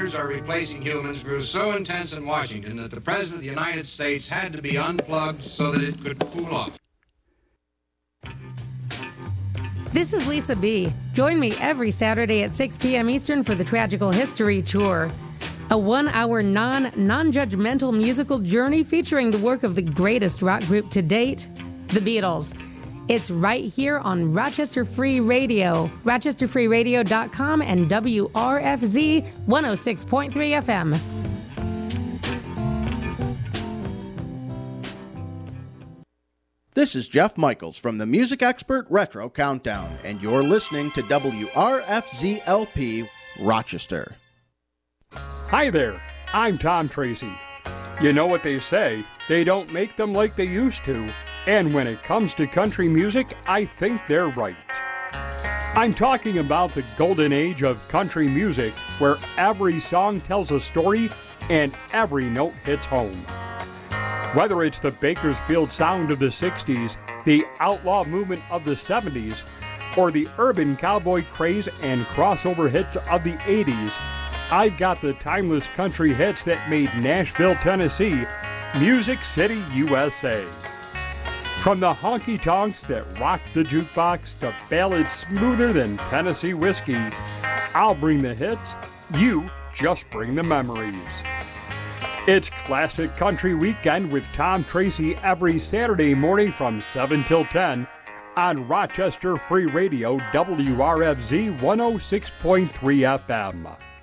computers are replacing humans grew so intense in Washington that the President of the United States had to be unplugged so that it could cool off. This is Lisa B. Join me every Saturday at 6 p.m. Eastern for the Tragical History Tour, a 1-hour non-judgmental musical journey featuring the work of the greatest rock group to date, the Beatles. It's right here on Rochester Free Radio, rochesterfreeradio.com and WRFZ 106.3 FM. This is Jeff Michaels from the Music Expert Retro Countdown, and you're listening to WRFZ-LP Rochester. Hi there, I'm Tom Tracy. You know what they say, they don't make them like they used to, and when it comes to country music, I think they're right. I'm talking about the golden age of country music, where every song tells a story and every note hits home. Whether it's the Bakersfield sound of the 60s, the outlaw movement of the 70s, or the urban cowboy craze and crossover hits of the 80s, I've got the timeless country hits that made Nashville, Tennessee, Music City, USA. From the honky-tonks that rocked the jukebox to ballads smoother than Tennessee whiskey, I'll bring the hits, you just bring the memories. It's Classic Country Weekend with Tom Tracy every Saturday morning from 7 till 10 on Rochester Free Radio, WRFZ 106.3 FM.